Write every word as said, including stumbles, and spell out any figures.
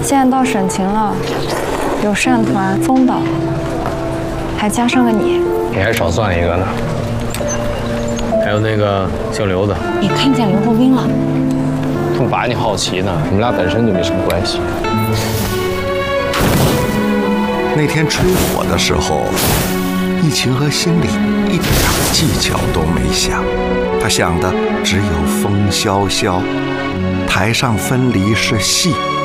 现在到省情了，有单团、风岛，还加上个你， 你还少算一个呢。还有那个姓刘的， 你看见刘若冰了？ 他把你好奇呢，你们俩本身就没什么关系。 那天吹火的时候，易晴和心里一点技巧都没想，他想的只有风萧萧，台上分离是戏。